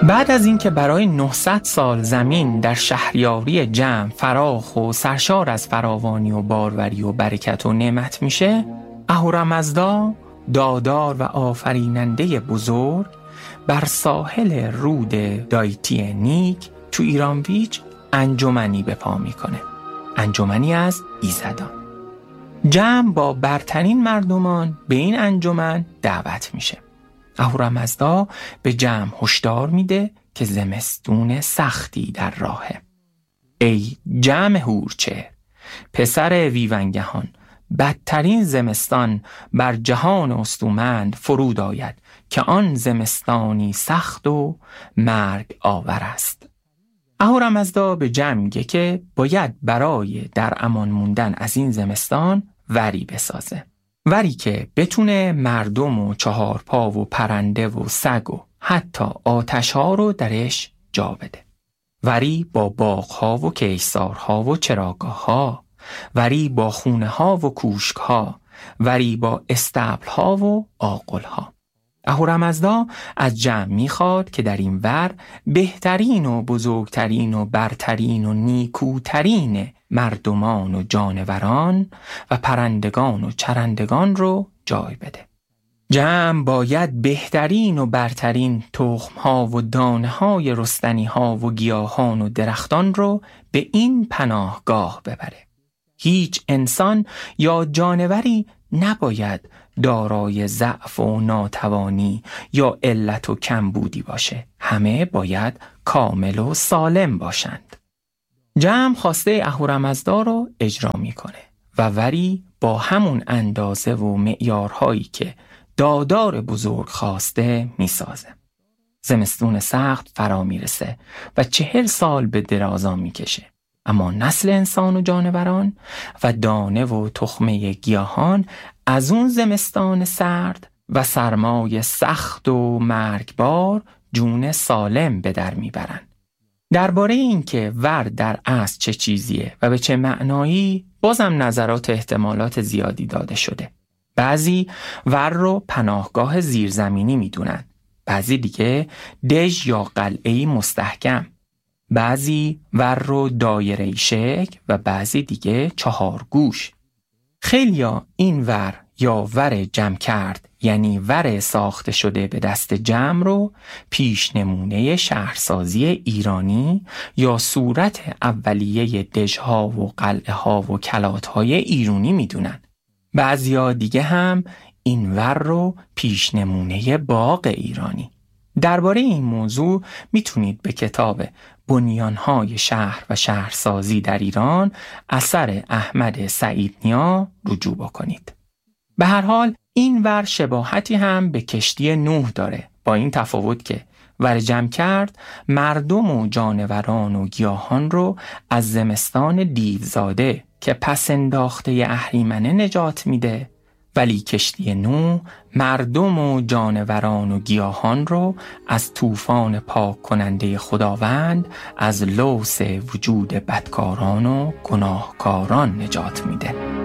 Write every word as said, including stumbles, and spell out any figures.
بعد از اینکه برای نهصد سال زمین در شهریاری جمع فراخ و سرشار از فراوانی و باروری و برکت و نعمت میشه، اهورامزدا دادار و آفریننده بزرگ بر ساحل رود دایتی نیک تو ایرانویج انجمنی به پا میکنه، انجمنی از ایزدان. جمع با برترین مردمان به این انجمن دعوت میشه. اهورامزدا به جمع هشدار میده که زمستون سختی در راهه. ای جمع هورچهر، پسر ویونگهان، بدترین زمستان بر جهان استومند فرود آید که آن زمستانی سخت و مرگ آور است. اهورامزدا به جمع میگه که باید برای در امان موندن از این زمستان وری بسازه، وری که بتونه مردم و چهارپا و پرنده و سگ و حتی آتش ها رو درش جا بده. وری با باغ ها و کیسارها و چراگاه ها، وری با خونه ها و کوشک ها، وری با استبل ها و آغل ها. اهورامزدا از جمع میخواد که در این ور بهترین و بزرگترین و برترین و نیکوترین مردمان و جانوران و پرندگان و چرندگان رو جای بده. جمع باید بهترین و برترین تخم‌ها و دانه‌های رستنی‌ها و گیاهان و درختان رو به این پناهگاه ببره. هیچ انسان یا جانوری نباید دارای ضعف و ناتوانی یا علت و کمبودی باشه. همه باید کامل و سالم باشند. جمع خواسته اهورامزدا رو اجرا میکنه و وری با همون اندازه و معیارهایی که دادار بزرگ خواسته میسازه. زمستون سخت فرا میرسه و چهل سال به درازا میکشه، اما نسل انسان و جانوران و دانه و تخمه گیاهان از اون زمستان سرد و سرمای سخت و مرگبار جون سالم به در میبرن. درباره این که ور در اصل چه چیزیه و به چه معنایی بازم نظرات احتمالات زیادی داده شده. بعضی ور رو پناهگاه زیرزمینی میدونن، بعضی دیگه دژ یا قلعه‌ای مستحکم، بعضی ور رو دایره‌ای شکل و بعضی دیگه چهار گوش. خیلیا این ور یا ور جمع کرد یعنی ور ساخته شده به دست جمع رو پیش نمونه شهرسازی ایرانی یا صورت اولیه دژها و قلعه ها و کلات های ایرانی میدونن. بعضیا دیگه هم این ور رو پیش نمونه باغ ایرانی. درباره این موضوع میتونید به کتاب بنیانهای شهر و شهرسازی در ایران اثر احمد سعید نیا رجوع بکنید. به هر حال این ور شباهتی هم به کشتی نوح داره، با این تفاوت که ور جمع کرد مردم و جانوران و گیاهان رو از زمستان دیوزاده که پس انداخته اهریمنه نجات میده، ولی کشتی نوح مردم و جانوران و گیاهان رو از طوفان پاک کننده خداوند از لوث وجود بدکاران و گناهکاران نجات میده.